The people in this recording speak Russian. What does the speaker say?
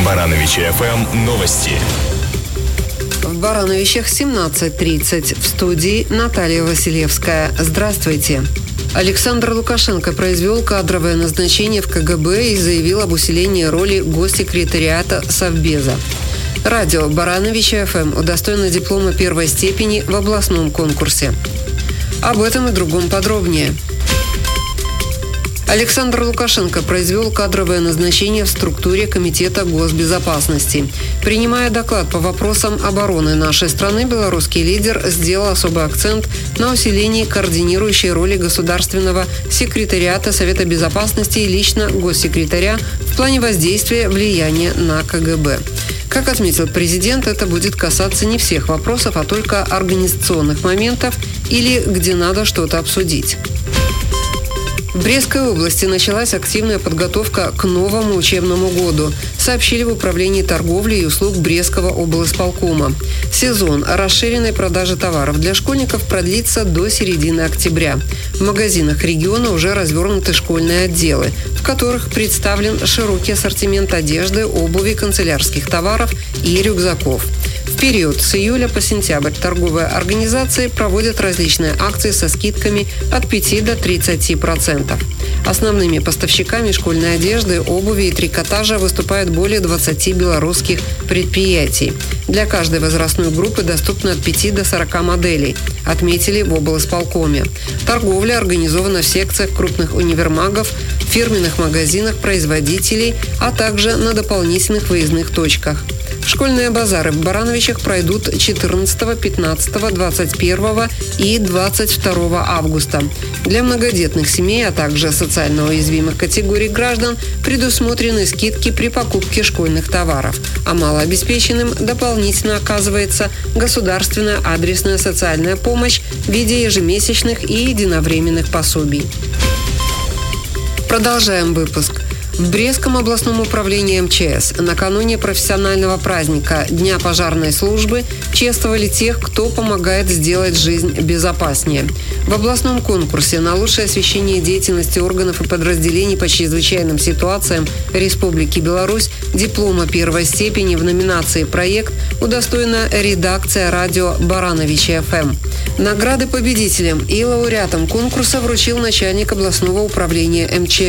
Барановичи ФМ новости. В Барановичах 17:30. В студии Наталья Василевская. Здравствуйте. Александр Лукашенко произвел кадровое назначение в КГБ и заявил об усилении роли госсекретариата Совбеза. Радио Барановичи ФМ удостоено диплома первой степени в областном конкурсе. Об этом и другом подробнее. Александр Лукашенко произвел кадровое назначение в структуре Комитета госбезопасности. Принимая доклад по вопросам обороны нашей страны, белорусский лидер сделал особый акцент на усилении координирующей роли государственного секретариата Совета Безопасности и лично госсекретаря в плане воздействия влияния на КГБ. Как отметил президент, это будет касаться не всех вопросов, а только организационных моментов или где надо что-то обсудить. В Брестской области началась активная подготовка к новому учебному году, сообщили в Управлении торговли и услуг Брестского облсполкома. Сезон расширенной продажи товаров для школьников продлится до середины октября. В магазинах региона уже развернуты школьные отделы, в которых представлен широкий ассортимент одежды, обуви, канцелярских товаров и рюкзаков. В период с июля по сентябрь торговые организации проводят различные акции со скидками от 5 до 30%. Основными поставщиками школьной одежды, обуви и трикотажа выступают более 20 белорусских предприятий. Для каждой возрастной группы доступно от 5 до 40 моделей, отметили в облсполкоме. Торговля организована в секциях крупных универмагов, фирменных магазинах производителей, а также на дополнительных выездных точках. Школьные базары в Барановичах пройдут 14, 15, 21 и 22 августа. Для многодетных семей, а также социально уязвимых категорий граждан предусмотрены скидки при покупке школьных товаров, а малообеспеченным дополнительно оказывается государственная адресная социальная помощь в виде ежемесячных и единовременных пособий. Продолжаем выпуск. В Брестском областном управлении МЧС накануне профессионального праздника Дня пожарной службы чествовали тех, кто помогает сделать жизнь безопаснее. В областном конкурсе на лучшее освещение деятельности органов и подразделений по чрезвычайным ситуациям Республики Беларусь диплома первой степени в номинации «Проект» удостоена редакция радио Барановичи ФМ. Награды победителям и лауреатам конкурса вручил начальник областного управления МЧС.